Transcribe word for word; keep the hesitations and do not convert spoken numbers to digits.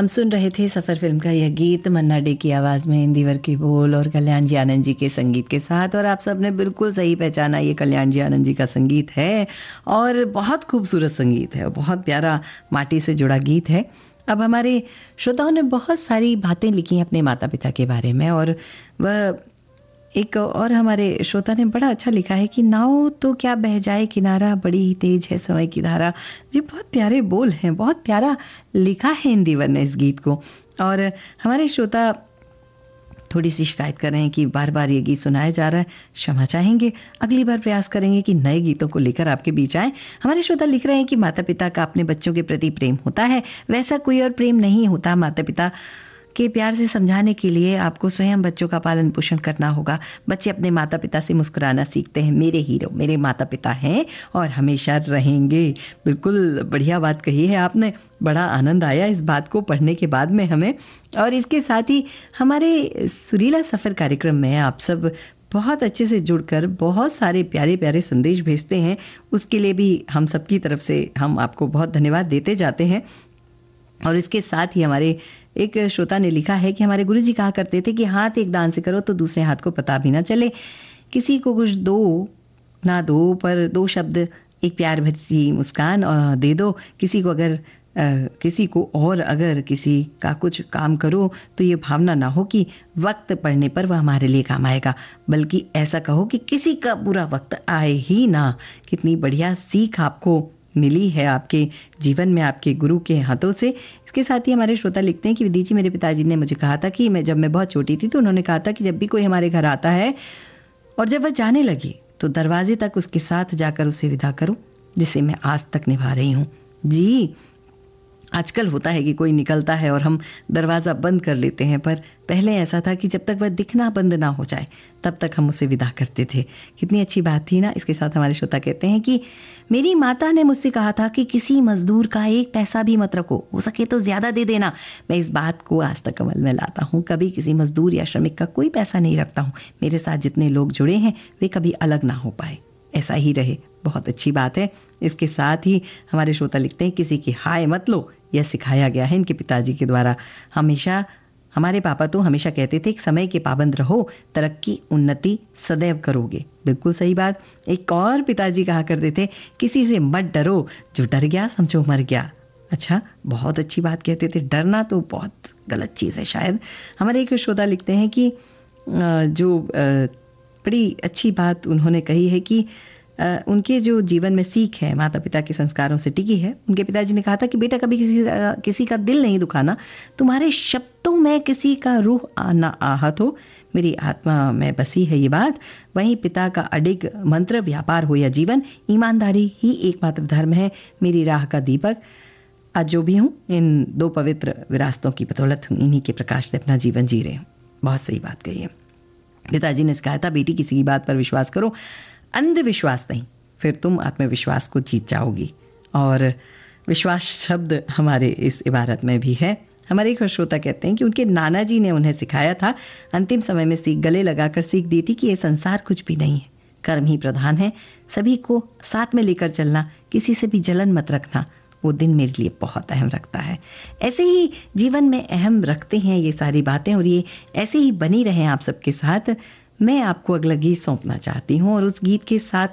हम सुन रहे थे सफ़र फिल्म का यह गीत मन्ना डे की आवाज़ में, इंदिवर की बोल और कल्याण जी आनंद जी के संगीत के साथ। और आप सब ने बिल्कुल सही पहचाना, ये कल्याण जी आनंद जी का संगीत है और बहुत खूबसूरत संगीत है, बहुत प्यारा माटी से जुड़ा गीत है। अब हमारे श्रोताओं ने बहुत सारी बातें लिखी हैं अपने माता पिता के बारे में, और वह एक और हमारे श्रोता ने बड़ा अच्छा लिखा है कि नाव तो क्या बह जाए किनारा, बड़ी ही तेज है समय की धारा। जी बहुत प्यारे बोल हैं, बहुत प्यारा लिखा है इंदिवर ने इस गीत को। और हमारे श्रोता थोड़ी सी शिकायत कर रहे हैं कि बार बार ये गीत सुनाया जा रहा है, क्षमा चाहेंगे, अगली बार प्रयास करेंगे कि नए गीतों को लेकर आपके बीच आए। हमारे श्रोता लिख रहे हैं कि माता पिता का अपने बच्चों के प्रति प्रेम होता है, वैसा कोई और प्रेम नहीं होता। माता पिता के प्यार से समझाने के लिए आपको स्वयं बच्चों का पालन पोषण करना होगा। बच्चे अपने माता पिता से मुस्कुराना सीखते हैं। मेरे हीरो मेरे माता पिता हैं और हमेशा रहेंगे। बिल्कुल बढ़िया बात कही है आपने, बड़ा आनंद आया इस बात को पढ़ने के बाद में हमें। और इसके साथ ही हमारे सुरीला सफ़र कार्यक्रम में आप सब बहुत अच्छे से जुड़कर बहुत सारे प्यारे प्यारे संदेश भेजते हैं, उसके लिए भी हम सब की तरफ से हम आपको बहुत धन्यवाद देते जाते हैं। और इसके साथ ही हमारे एक श्रोता ने लिखा है कि हमारे गुरुजी कहा करते थे कि हाथ एक दान से करो तो दूसरे हाथ को पता भी ना चले। किसी को कुछ दो ना दो, पर दो शब्द एक प्यार भरी मुस्कान दे दो। किसी को अगर आ, किसी को और अगर किसी का कुछ काम करो तो ये भावना ना हो कि वक्त पड़ने पर वह हमारे लिए काम आएगा, बल्कि ऐसा कहो कि किसी का बुरा वक्त आए ही ना। कितनी बढ़िया सीख आपको मिली है आपके जीवन में आपके गुरु के हाथों से। इसके साथ ही हमारे श्रोता लिखते हैं कि विधि जी, मेरे पिताजी ने मुझे कहा था कि मैं जब मैं बहुत छोटी थी तो उन्होंने कहा था कि जब भी कोई हमारे घर आता है और जब वह जाने लगे तो दरवाजे तक उसके साथ जाकर उसे विदा करो, जिसे मैं आज तक निभा रही हूँ। जी आजकल होता है कि कोई निकलता है और हम दरवाज़ा बंद कर लेते हैं, पर पहले ऐसा था कि जब तक वह दिखना बंद ना हो जाए तब तक हम उसे विदा करते थे। कितनी अच्छी बात थी ना। इसके साथ हमारे श्रोता कहते हैं कि मेरी माता ने मुझसे कहा था कि किसी मजदूर का एक पैसा भी मत रखो, हो सके तो ज़्यादा दे देना। मैं इस बात को आज तक अमल में लाता हूँ, कभी किसी मजदूर या श्रमिक का कोई पैसा नहीं रखता हूँ। मेरे साथ जितने लोग जुड़े हैं वे कभी अलग ना हो पाए, ऐसा ही रहे। बहुत अच्छी बात है। इसके साथ ही हमारे श्रोता लिखते हैं किसी की हाय मत लो, यह सिखाया गया है इनके पिताजी के द्वारा। हमेशा हमारे पापा तो हमेशा कहते थे कि समय के पाबंद रहो, तरक्की उन्नति सदैव करोगे। बिल्कुल सही बात। एक और पिताजी कहा करते थे किसी से मत डरो, जो डर गया समझो मर गया। अच्छा, बहुत अच्छी बात कहते थे। डरना तो बहुत गलत चीज़ है शायद। हमारे एक श्रोता लिखते हैं कि जो बड़ी अच्छी बात उन्होंने कही है कि उनके जो जीवन में सीख है माता पिता के संस्कारों से टिकी है। उनके पिताजी ने कहा था कि बेटा कभी किसी किसी का दिल नहीं दुखाना, तुम्हारे शब्दों में किसी का रूह आना आहत हो, मेरी आत्मा में बसी है ये बात। वहीं पिता का अडिग मंत्र, व्यापार हो या जीवन, ईमानदारी ही एकमात्र धर्म है, मेरी राह का दीपक। आज जो भी हूँ इन दो पवित्र विरासतों की बदौलत हूँ, इन्हीं के प्रकाश से अपना जीवन जी रहे हूँ। बहुत सही बात कही है। पिताजी ने कहा था बेटी किसी की बात पर विश्वास करो, अंधविश्वास नहीं, फिर तुम आत्मविश्वास को जीत जाओगी। और विश्वास शब्द हमारे इस इबारत में भी है। हमारे एक श्रोता कहते हैं कि उनके नाना जी ने उन्हें सिखाया था, अंतिम समय में सीख गले लगाकर सीख दी थी कि ये संसार कुछ भी नहीं है, कर्म ही प्रधान है, सभी को साथ में लेकर चलना, किसी से भी जलन मत रखना। वो दिन मेरे लिए बहुत अहम रखता है। ऐसे ही जीवन में अहम रखते हैं ये सारी बातें, और ये ऐसे ही बनी रहें आप सबके साथ। मैं आपको अगला गीत सौंपना चाहती हूँ और उस गीत के साथ